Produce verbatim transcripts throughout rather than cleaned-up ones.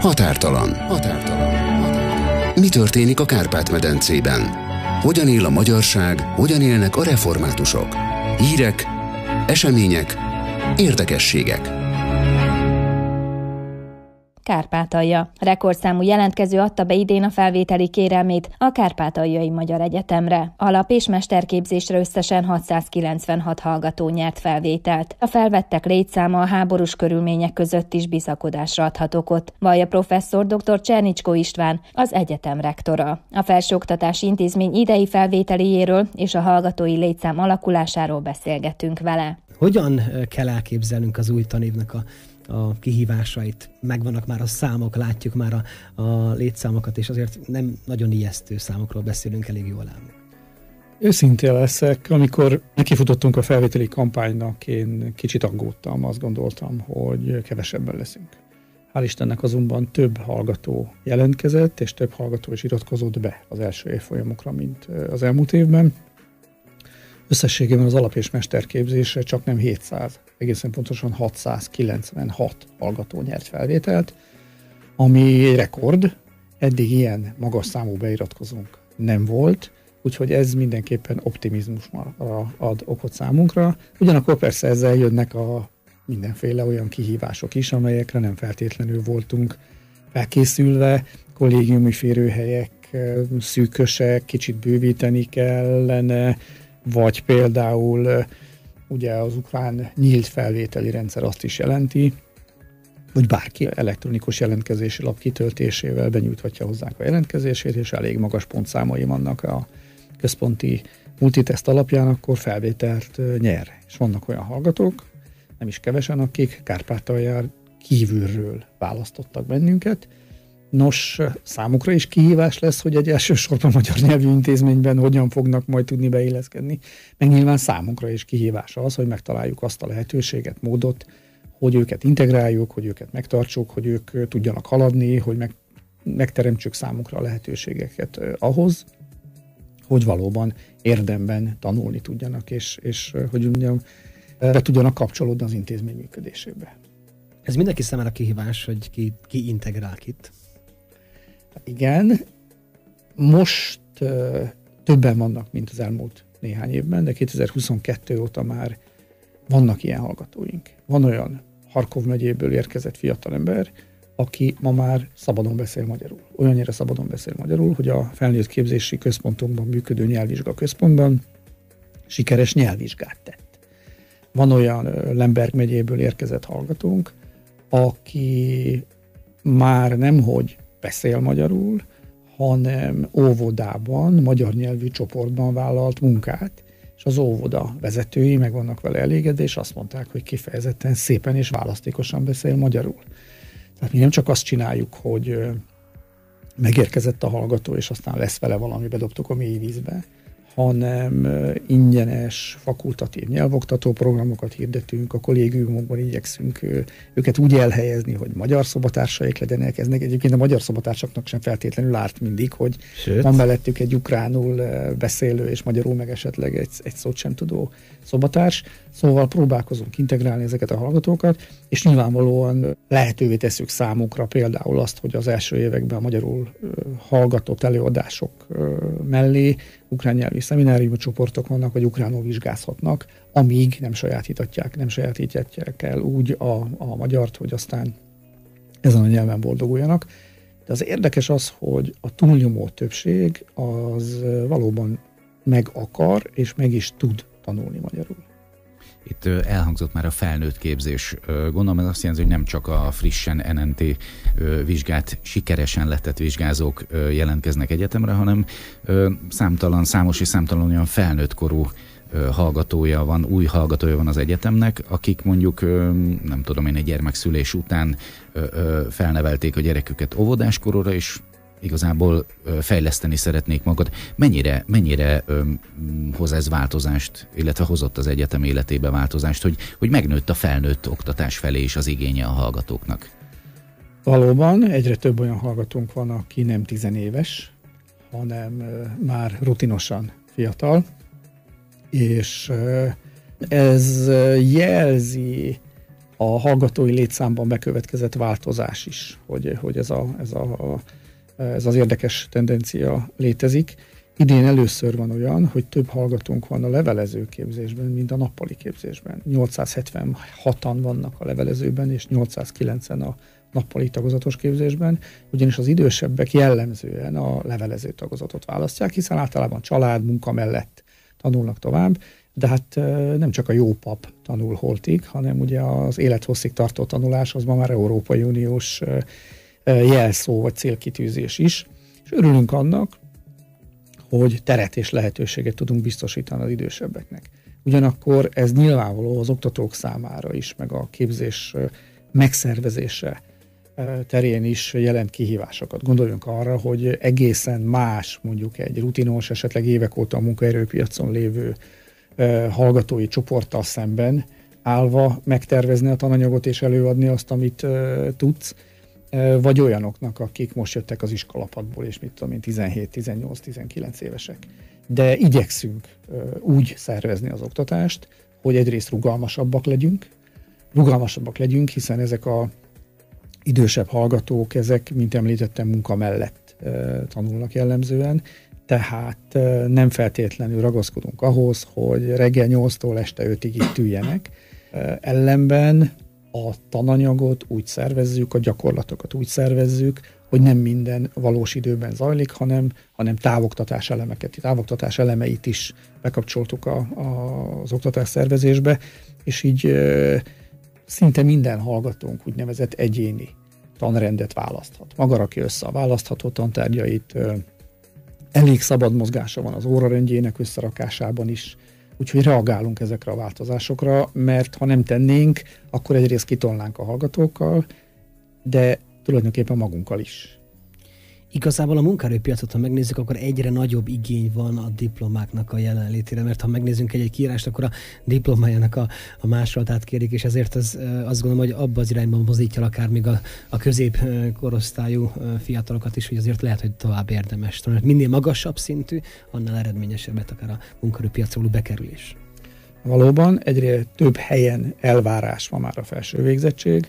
Határtalan. Határtalan. Mi történik a Kárpát-medencében? Hogyan él a magyarság, hogyan élnek a reformátusok? Hírek, események, érdekességek. Kárpátalja. Rekordszámú jelentkező adta be idén a felvételi kérelmét a Kárpátaljai Magyar Egyetemre. Alap- és mesterképzésre összesen hatszázkilencvenhat hallgató nyert felvételt. A felvettek létszáma a háborús körülmények között is bizakodásra adhat okot, vallja professzor dr. Csernicskó István, az egyetem rektora. A felsőoktatási intézmény idei felvételiéről és a hallgatói létszám alakulásáról beszélgetünk vele. Hogyan kell elképzelnünk az új tanévnek a a kihívásait? Megvannak már a számok, látjuk már a, a létszámokat, és azért nem nagyon ijesztő számokról beszélünk, elég jól ám. Őszintén leszek, amikor nekifutottunk a felvételi kampánynak, én kicsit aggódtam, azt gondoltam, hogy kevesebben leszünk. Hál' Istennek azonban több hallgató jelentkezett, és több hallgató is iratkozott be az első évfolyamokra, mint az elmúlt évben. Összességében az alap- és mesterképzésre csak nem hétszáz, egészen pontosan hatszázkilencvenhat hallgató nyert felvételt, ami egy rekord, eddig ilyen magas számú beiratkozónk nem volt, úgyhogy ez mindenképpen optimizmusra ad okot számunkra. Ugyanakkor persze ezzel jönnek a mindenféle olyan kihívások is, amelyekre nem feltétlenül voltunk felkészülve, kollégiumi férőhelyek szűkösek, kicsit bővíteni kellene, vagy például ugye az ukrán nyílt felvételi rendszer azt is jelenti, hogy bárki elektronikus jelentkezési lap kitöltésével benyújthatja hozzánk a jelentkezését, és elég magas pontszámai vannak a központi multiteszt alapján, akkor felvételt nyer. És vannak olyan hallgatók, nem is kevesen, akik Kárpátalján kívülről választottak bennünket. Nos, számukra is kihívás lesz, hogy egy elsősorban magyar nyelvű intézményben hogyan fognak majd tudni beilleszkedni. Meg nyilván számunkra is kihívás az, hogy megtaláljuk azt a lehetőséget, módot, hogy őket integráljuk, hogy őket megtartsuk, hogy ők tudjanak haladni, hogy meg, megteremtsük számukra a lehetőségeket ahhoz, hogy valóban érdemben tanulni tudjanak, és, és hogy mondjam, be tudjanak kapcsolódni az intézmény működésébe. Ez mindenki számára kihívás, hogy ki, ki integrál kit. Igen, most uh, többen vannak, mint az elmúlt néhány évben, de kétezer-huszonkettő óta már vannak ilyen hallgatóink. Van olyan Harkov megyéből érkezett fiatalember, aki ma már szabadon beszél magyarul. Olyannyira szabadon beszél magyarul, hogy a felnőtt képzési központunkban működő nyelvvizsga központban sikeres nyelvvizsgát tett. Van olyan uh, Lemberg megyéből érkezett hallgatónk, aki már nemhogy beszél magyarul, hanem óvodában, magyar nyelvű csoportban vállalt munkát, és az óvoda vezetői meg vannak vele elégedve, és azt mondták, hogy kifejezetten szépen és választékosan beszél magyarul. Tehát mi nem csak azt csináljuk, hogy megérkezett a hallgató, és aztán lesz vele valami, bedobtuk a mély vízbe, hanem ingyenes, fakultatív nyelvoktató programokat hirdetünk, a kollégiumokban igyekszünk őket úgy elhelyezni, hogy magyar szobatársaik legyenek. Ez egyébként a magyar szobatársaknak sem feltétlenül árt mindig, hogy Sőt. van mellettük egy ukránul beszélő és magyarul meg esetleg egy, egy szót sem tudó szobatárs. Szóval próbálkozunk integrálni ezeket a hallgatókat, és nyilvánvalóan lehetővé tesszük számukra például azt, hogy az első években a magyarul hallgatott előadások mellé ukrán nyelvi szeminárium csoportok vannak, vagy ukránul vizsgázhatnak, amíg nem sajátítatják, nem sajátítják el úgy a, a magyart, hogy aztán ezen a nyelven boldoguljanak. De az érdekes az, hogy a túlnyomó többség az valóban meg akar, és meg is tud tanulni magyarul. Itt elhangzott már a felnőtt képzés. Gondolom ez azt jelenti, hogy nem csak a frissen en en té vizsgát sikeresen letett vizsgázók jelentkeznek egyetemre, hanem számtalan, számos és számtalan olyan felnőtt korú hallgatója van, új hallgatója van az egyetemnek, akik mondjuk, nem tudom én, egy gyermekszülés után felnevelték a gyereküket óvodáskorúra, és igazából fejleszteni szeretnék magad. Mennyire, mennyire öm, hoz ez változást, illetve hozott az egyetem életébe változást, hogy, hogy megnőtt a felnőtt oktatás felé is az igénye a hallgatóknak? Valóban egyre több olyan hallgatónk van, aki nem tizenéves, hanem már rutinosan fiatal, és ez jelzi a hallgatói létszámban bekövetkezett változás is, hogy, hogy ez, a, ez, a, ez az érdekes tendencia létezik. Idén először van olyan, hogy több hallgatónk van a levelező képzésben, mint a nappali képzésben. nyolcszázhetvenhatan vannak a levelezőben, és nyolcszázkilencven a nappali tagozatos képzésben, ugyanis az idősebbek jellemzően a levelező tagozatot választják, hiszen általában család, munka mellett tanulnak tovább, de hát nem csak a jó pap tanul holtig, hanem ugye az élethosszig tartó tanulás az ma már Európai Uniós jelszó vagy célkitűzés is, és örülünk annak, hogy teret és lehetőséget tudunk biztosítani az idősebbeknek. Ugyanakkor ez nyilvánvaló az oktatók számára is, meg a képzés megszervezése terén is jelent kihívásokat. Gondoljunk arra, hogy egészen más, mondjuk egy rutinos, esetleg évek óta a munkaerőpiacon lévő hallgatói csoporttal szemben állva megtervezni a tananyagot és előadni azt, amit tudsz, vagy olyanoknak, akik most jöttek az iskolapadból, és mit tudom én, tizenhét, tizennyolc, tizenkilenc évesek. De igyekszünk úgy szervezni az oktatást, hogy egyrészt rugalmasabbak legyünk, rugalmasabbak legyünk, hiszen ezek a idősebb hallgatók, ezek, mint említettem, munka mellett tanulnak jellemzően, tehát nem feltétlenül ragaszkodunk ahhoz, hogy reggel nyolctól este ötig itt üljenek. Ellenben a tananyagot úgy szervezzük, a gyakorlatokat úgy szervezzük, hogy nem minden valós időben zajlik, hanem, hanem távoktatás elemeket, távoktatás elemeit is bekapcsoltuk a, a, az oktatás szervezésbe, és így e, szinte minden hallgatónk úgynevezett egyéni tanrendet választhat. Maga rakja össze a választható tantárgyait, e, elég szabad mozgása van az órarendjének összerakásában is, úgyhogy reagálunk ezekre a változásokra, mert ha nem tennénk, akkor egyrészt kitolnánk a hallgatókkal, de tulajdonképpen magunkkal is. Igazából a munkaerőpiacot, ha megnézzük, akkor egyre nagyobb igény van a diplomáknak a jelenlétére, mert ha megnézzünk egy-egy kiírást, akkor a diplomájának a, a másolatát kérik, és ezért az, azt gondolom, hogy abba az irányban mozdítja akár még a, a középkorosztályú fiatalokat is, hogy azért lehet, hogy tovább érdemes tanulni. Minél magasabb szintű, annál eredményesebbet akár a munkaerőpiacra bekerülés. Valóban egyre több helyen elvárás van már a felső végzettség,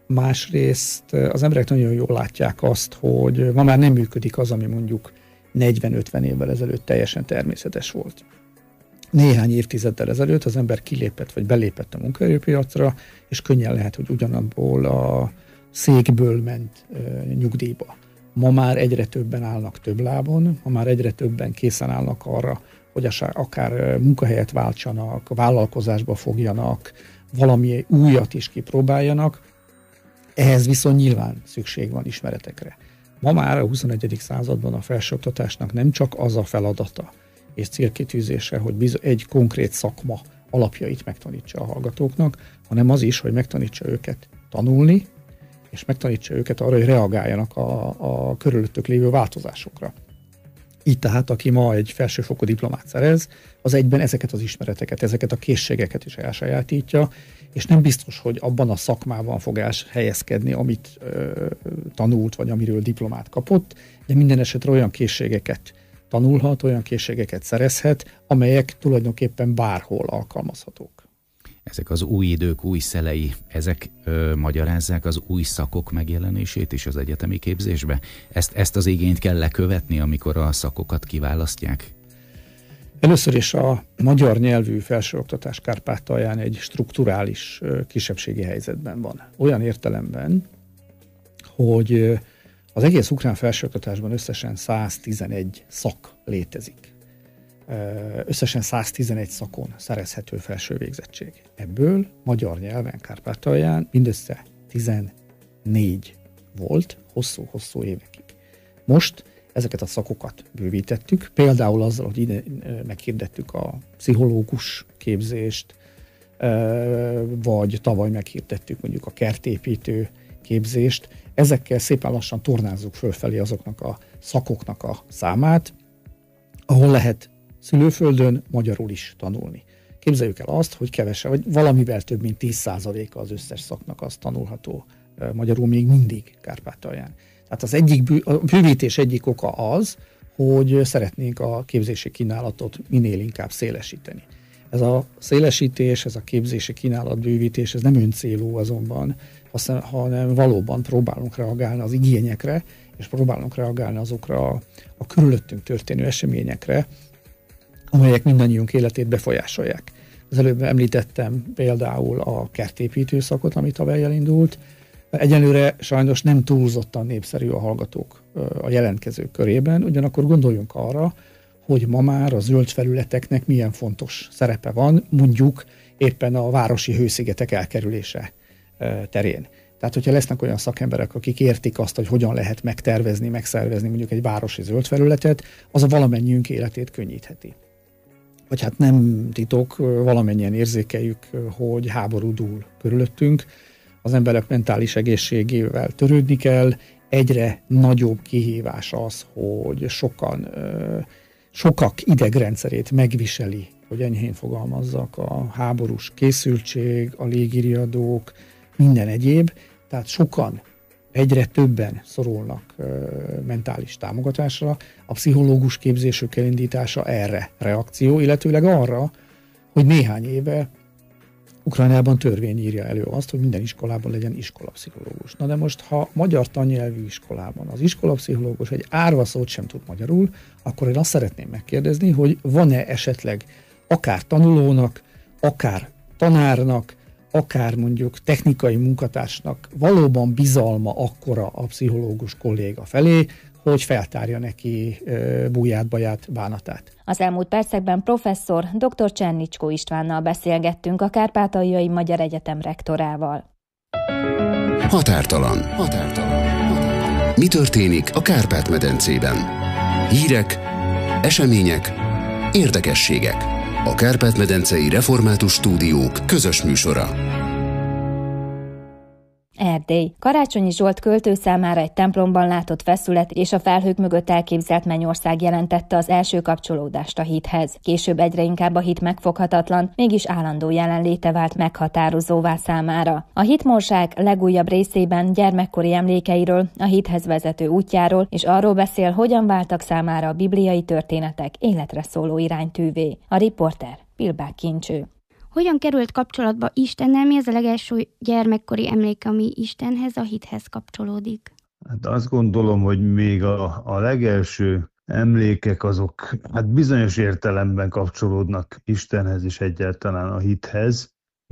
másrészt az emberek nagyon jól látják azt, hogy ma már nem működik az, ami mondjuk negyven-ötven évvel ezelőtt teljesen természetes volt. Néhány évtizeddel ezelőtt az ember kilépett vagy belépett a munkaerőpiacra, és könnyen lehet, hogy ugyanabból a székből ment e, nyugdíjba. Ma már egyre többen állnak több lábon, ma már egyre többen készen állnak arra, hogy akár munkahelyet váltsanak, vállalkozásba fogjanak, valami újat is kipróbáljanak. Ehhez viszont nyilván szükség van ismeretekre. Ma már a huszonegyedik században a felsőoktatásnak nem csak az a feladata és célkitűzése, hogy egy konkrét szakma alapjait megtanítsa a hallgatóknak, hanem az is, hogy megtanítsa őket tanulni, és megtanítsa őket arra, hogy reagáljanak a, a körülöttük lévő változásokra. Így tehát, aki ma egy felsőfokú diplomát szerez, az egyben ezeket az ismereteket, ezeket a készségeket is elsajátítja, és nem biztos, hogy abban a szakmában fog helyezkedni, amit ö, tanult, vagy amiről diplomát kapott, de minden esetre olyan készségeket tanulhat, olyan készségeket szerezhet, amelyek tulajdonképpen bárhol alkalmazhatók. Ezek az új idők, új szelei, ezek ö, magyarázzák az új szakok megjelenését is az egyetemi képzésbe? Ezt, ezt az igényt kell lekövetni, amikor a szakokat kiválasztják? Először is a magyar nyelvű felsőoktatás Kárpátalján egy strukturális kisebbségi helyzetben van. Olyan értelemben, hogy az egész ukrán felsőoktatásban összesen száztizenegy szak létezik. Összesen száztizenegy szakon szerezhető felső végzettség. Ebből magyar nyelven Kárpátalján mindössze tizennégy volt hosszú-hosszú évekig. Most ezeket a szakokat bővítettük, például azzal, hogy ide meghirdettük a pszichológus képzést, vagy tavaly meghirdettük mondjuk a kertépítő képzést. Ezekkel szépen lassan tornázzuk fölfelé azoknak a szakoknak a számát, ahol lehet szülőföldön magyarul is tanulni. Képzeljük el azt, hogy kevesebb, vagy valamivel több mint tíz százaléka az összes szaknak az tanulható magyarul még mindig Kárpátalján. Tehát az egyik bő, a bővítés egyik oka az, hogy szeretnénk a képzési kínálatot minél inkább szélesíteni. Ez a szélesítés, ez a képzési kínálatbővítés, ez nem öncélú azonban, hanem valóban próbálunk reagálni az igényekre, és próbálunk reagálni azokra a, a körülöttünk történő eseményekre, amelyek mindannyiunk életét befolyásolják. Az előbb említettem például a kertépítő szakot, ami tavaly elindult. Egyelőre sajnos nem túlzottan népszerű a hallgatók a jelentkezők körében, ugyanakkor gondoljunk arra, hogy ma már a zöld felületeknek milyen fontos szerepe van, mondjuk éppen a városi hőszigetek elkerülése terén. Tehát, hogyha lesznek olyan szakemberek, akik értik azt, hogy hogyan lehet megtervezni, megszervezni mondjuk egy városi zöld felületet, az a valamennyiünk életét könnyítheti. Vagy hát nem titok, valamennyien érzékeljük, hogy háború dúl körülöttünk, az emberek mentális egészségével törődni kell, egyre nagyobb kihívás az, hogy sokan, sokak idegrendszerét megviseli, hogy enyhén fogalmazzak, a háborús készültség, a légiriadók, minden egyéb, tehát sokan, egyre többen szorulnak ö, mentális támogatásra, a pszichológus képzésük elindítása erre reakció, illetőleg arra, hogy néhány éve Ukrajnában törvény írja elő azt, hogy minden iskolában legyen iskolapszichológus. Na de most, ha magyar tannyelvű iskolában az iskolapszichológus egy árva szót sem tud magyarul, akkor én azt szeretném megkérdezni, hogy van-e esetleg akár tanulónak, akár tanárnak, akár mondjuk technikai munkatársnak valóban bizalma akkora a pszichológus kolléga felé, hogy feltárja neki búját, baját, bánatát. Az elmúlt percekben professzor dr. Csernicskó Istvánnal beszélgettünk, a Kárpátaljai Magyar Egyetem rektorával. Határtalan. Határtalan. Határtalan. Mi történik a Kárpát-medencében? Hírek, események, érdekességek. A Kárpát-medencei Református Stúdiók közös műsora. Erdély. Karácsonyi Zsolt költő számára egy templomban látott feszület és a felhők mögött elképzelt mennyország jelentette az első kapcsolódást a hithez. Később egyre inkább a hit megfoghatatlan, mégis állandó jelenléte vált meghatározóvá számára. A hitmorság legújabb részében gyermekkori emlékeiről, a hithez vezető útjáról, és arról beszél, hogyan váltak számára a bibliai történetek életre szóló iránytűvé. A riporter Pilbák Kincső. Hogyan került kapcsolatba Istennel, mi az a legelső gyermekkori emlék, ami Istenhez, a hithez kapcsolódik? Hát azt gondolom, hogy még a, a legelső emlékek azok hát bizonyos értelemben kapcsolódnak Istenhez és egyáltalán a hithez,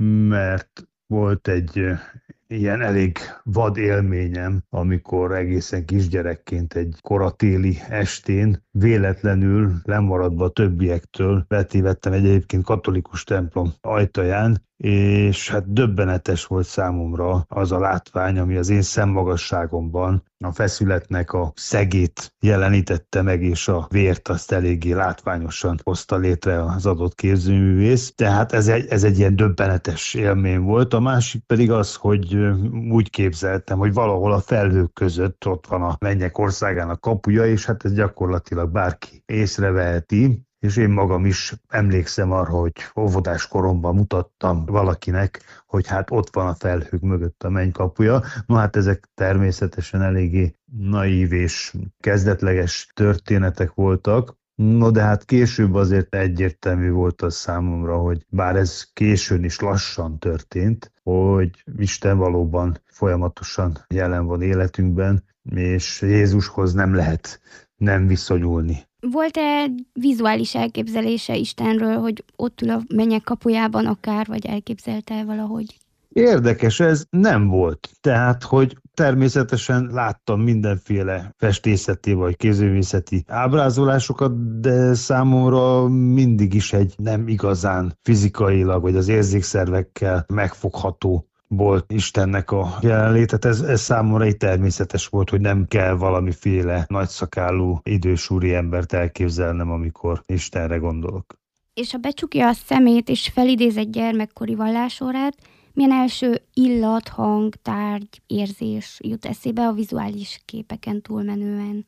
mert volt egy ilyen elég vad élményem, amikor egészen kisgyerekként egy koratéli estén véletlenül lemaradva többiektől betévedtem egy egyébként katolikus templom ajtaján, és hát döbbenetes volt számomra az a látvány, ami az én szemmagasságomban a feszületnek a szegét jelenítette meg, és a vért azt eléggé látványosan hozta létre az adott képzőművész. Tehát ez egy, ez egy ilyen döbbenetes élmény volt. A másik pedig az, hogy úgy képzeltem, hogy valahol a felhők között ott van a mennyek országának kapuja, és hát ez gyakorlatilag bárki észreveheti. És én magam is emlékszem arra, hogy óvodás koromban mutattam valakinek, hogy hát ott van a felhők mögött a mennykapuja. No hát ezek természetesen eléggé naív és kezdetleges történetek voltak. No de hát később azért egyértelmű volt az számomra, hogy bár ez későn is lassan történt, hogy Isten valóban folyamatosan jelen van életünkben, és Jézushoz nem lehet nem viszonyulni. Volt-e vizuális elképzelése Istenről, hogy ott ül a mennyek kapujában akár, vagy elképzelte valahogy? Érdekes, ez nem volt. Tehát, hogy természetesen láttam mindenféle festészeti vagy kézművészeti ábrázolásokat, de számomra mindig is egy nem igazán fizikailag, vagy az érzékszervekkel megfogható volt Istennek a jelenlétet. Ez, ez számomra egy természetes volt, hogy nem kell valamiféle nagyszakálú idős úri embert elképzelnem, amikor Istenre gondolok. És ha becsukja a szemét és felidéz egy gyermekkori vallásórát, milyen első illat, hang, tárgy, érzés jut eszébe a vizuális képeken túlmenően?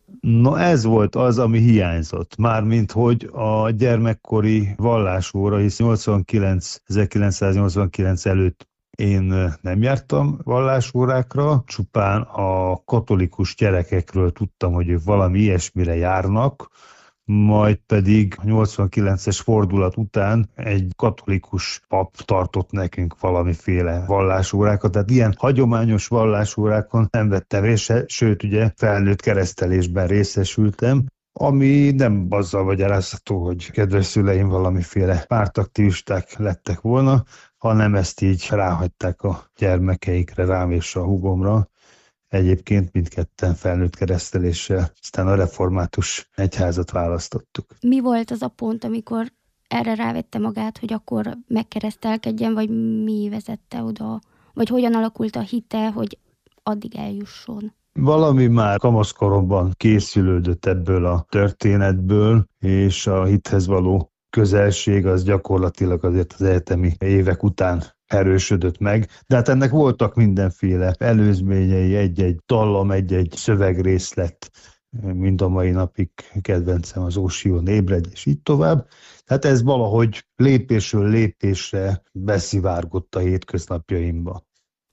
No ez volt az, ami hiányzott. Mármint, hogy a gyermekkori vallásóra, hisz nyolcvankilenc, ezerkilencszáznyolcvankilenc előtt én nem jártam vallásórákra, csupán a katolikus gyerekekről tudtam, hogy ők valami ilyesmire járnak, majd pedig a nyolcvankilences fordulat után egy katolikus pap tartott nekünk valamiféle vallásórákat, tehát ilyen hagyományos vallásórákon nem vettem részt, sőt ugye felnőtt keresztelésben részesültem, ami nem azzal magyarázható, hogy kedves szüleim valamiféle pártaktivisták lettek volna, hanem ezt így ráhagyták a gyermekeikre, rám és a húgomra. Egyébként mindketten felnőtt kereszteléssel, aztán a református egyházat választottuk. Mi volt az a pont, amikor erre rávette magát, hogy akkor megkeresztelkedjen, vagy mi vezette oda? Vagy hogyan alakult a hite, hogy addig eljusson? Valami már kamaszkoromban készülődött ebből a történetből, és a hithez való közelség az gyakorlatilag azért az egyetemi évek után erősödött meg, de hát ennek voltak mindenféle előzményei, egy-egy dallam, egy-egy szövegrészlet, mind a mai napig kedvencem az Ósion ébredj, és így tovább. Tehát ez valahogy lépésről lépésre beszivárgott a hétköznapjaimba.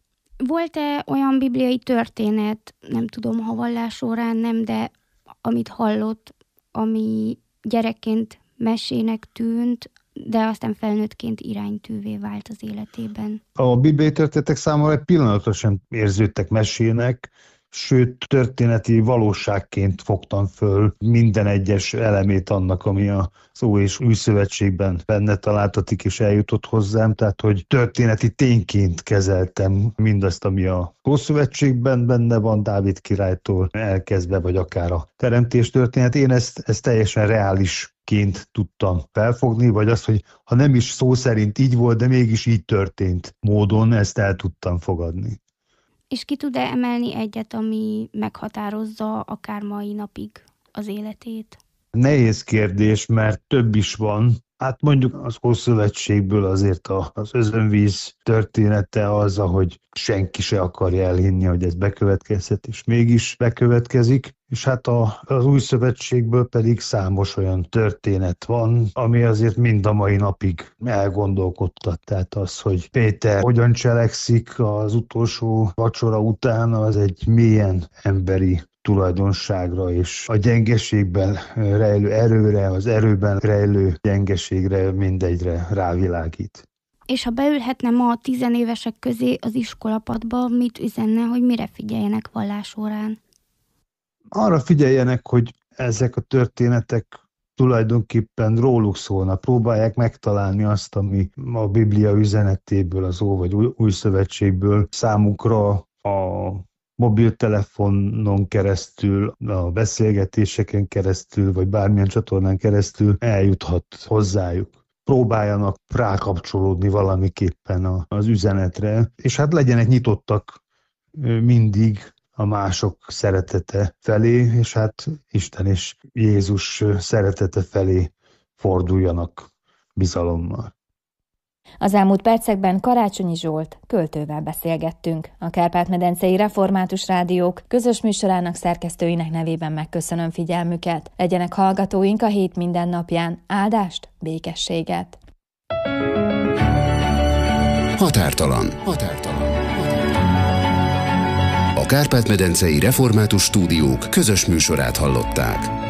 Volt-e olyan bibliai történet, nem tudom, ha vallás során nem, de amit hallott, ami gyerekként mesének tűnt, de aztán felnőttként iránytűvé vált az életében? A bibliai történetek számomra egy pillanatra sem érződtek mesének, sőt történeti valóságként fogtam föl minden egyes elemét annak, ami az Ó és Új Szövetségben benne találtatik és eljutott hozzám, tehát hogy történeti tényként kezeltem mindazt, ami a Ószövetségben benne van, Dávid királytól elkezdve, vagy akár a teremtés történet. Én ezt, ezt teljesen reálisként tudtam felfogni, vagy azt, hogy ha nem is szó szerint így volt, de mégis így történt módon, ezt el tudtam fogadni. És ki tud-e emelni egyet, ami meghatározza akár mai napig az életét? Nehéz kérdés, mert több is van. Hát mondjuk az Ószövetségből azért az özönvíz története az, ahogy senki se akarja elhinni, hogy ez bekövetkezhet, és mégis bekövetkezik. És hát az Új Szövetségből pedig számos olyan történet van, ami azért mind a mai napig elgondolkodtat. Tehát az, hogy Péter hogyan cselekszik az utolsó vacsora után, az egy mélyen emberi tulajdonságra és a gyengeségben rejlő erőre, az erőben rejlő gyengeségre mindegyre rávilágít. És ha beülhetne ma a tizenévesek közé az iskolapadba, mit üzenne, hogy mire figyeljenek vallásórán? Arra figyeljenek, hogy ezek a történetek tulajdonképpen róluk szólnak. Próbálják megtalálni azt, ami a Biblia üzenetéből, az Ó vagy Új Szövetségből számukra a mobiltelefonon keresztül, a beszélgetéseken keresztül, vagy bármilyen csatornán keresztül eljuthat hozzájuk. Próbáljanak rákapcsolódni valamiképpen az üzenetre, és hát legyenek nyitottak mindig a mások szeretete felé, és hát Isten és Jézus szeretete felé forduljanak bizalommal. Az elmúlt percekben Karácsonyi Zsolt költővel beszélgettünk. A Kárpát-medencei Református Rádiók közös műsorának szerkesztőinek nevében megköszönöm figyelmüket. Legyenek hallgatóink a hét minden napján. Áldást, békességet! Határtalan. Határtalan. A Kárpát-medencei Református Stúdiók közös műsorát hallották.